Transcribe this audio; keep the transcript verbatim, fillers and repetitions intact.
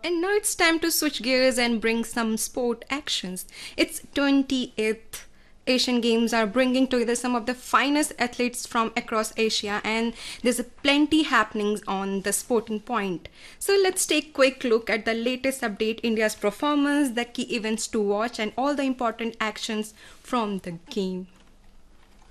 And now it's time to switch gears and bring some sport actions. It's twenty-eighth Asian Games are bringing together some of the finest athletes from across Asia, and there's plenty happenings on the sporting point. So let's take a quick look at the latest update, India's performance, the key events to watch, and all the important actions from the game.